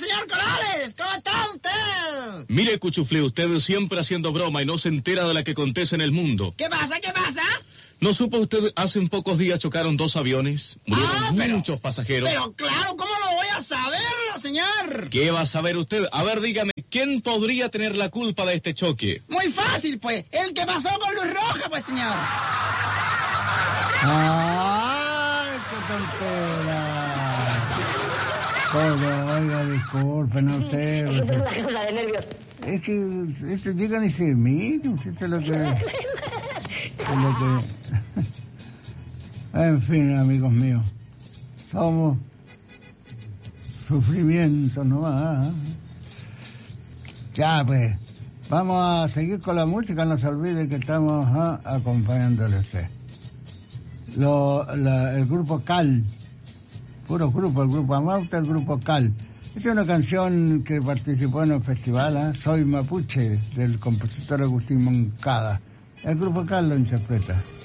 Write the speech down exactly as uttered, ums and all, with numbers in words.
señor Corales! ¿Cómo está usted? Mire, Cuchuflé, usted siempre haciendo broma y no se entera de la que acontece en el mundo. ¿Qué pasa? ¿Qué pasa? ¿No supo usted, hace un pocos días chocaron dos aviones? Murieron ah, pero, muchos pasajeros. Pero claro, ¿cómo lo voy a saber, señor? ¿Qué va a saber usted? A ver, dígame, ¿quién podría tener la culpa de este choque? Muy fácil, pues. El que pasó con luz roja, pues, señor. ¡Ay, qué tontera! Todo, oiga, disculpen a usted. Es una cosa de nervios. Es que esto llegan y se miren, esto es lo que... es lo que... En fin, amigos míos, somos sufrimiento nomás. Ya, pues, vamos a seguir con la música, no se olvide que estamos ah, acompañándole a usted. Lo, la, el grupo Cal, puro grupo, el grupo Amauta, el grupo Cal. Esta es una canción que participó en el festival, ¿eh? Soy Mapuche, del compositor Agustín Moncada. El grupo Cal lo interpreta.